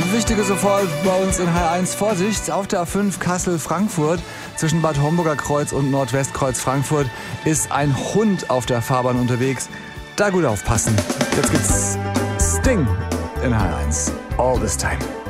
wichtige sofort bei uns in H1. Vorsicht, auf der A5 Kassel-Frankfurt zwischen Bad Homburger Kreuz und Nordwestkreuz Frankfurt ist ein Hund auf der Fahrbahn unterwegs. Da gut aufpassen. Jetzt gibt's Sting in H1. All this time.